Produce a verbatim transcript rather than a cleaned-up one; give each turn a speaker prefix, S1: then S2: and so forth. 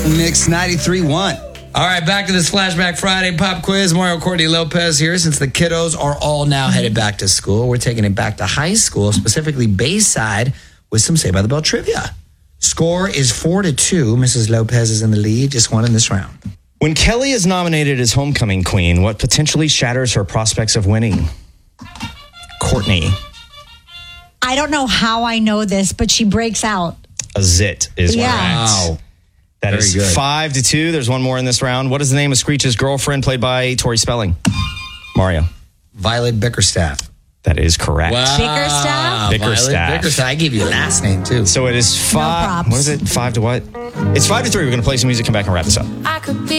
S1: Mix ninety-three point one.
S2: All right, back to this Flashback Friday pop quiz. Mario Courtney Lopez here. Since the kiddos are all now headed back to school, we're taking it back to high school, specifically Bayside, with some Saved by the Bell trivia. Score is four to two. Missus Lopez is in the lead, just won in this round.
S3: When Kelly is nominated as homecoming queen, what potentially shatters her prospects of winning? Courtney.
S4: I don't know how I know this, but she breaks out.
S3: A zit is
S4: Yeah.
S3: correct.
S2: Wow.
S3: That
S2: Very
S3: is
S2: good.
S3: five to two. There's one more in this round. What is the name of Screech's girlfriend, played by Tori Spelling? Mario.
S2: Violet Bickerstaff.
S3: That is correct.
S4: Bickerstaff?
S3: Bickerstaff.
S2: Violet Bickerstaff. I gave you a last name, too.
S3: So it is five.
S4: props.
S3: What is it? Five to what? It's five to three. We're going to play some music, come back and wrap this up.
S5: I could be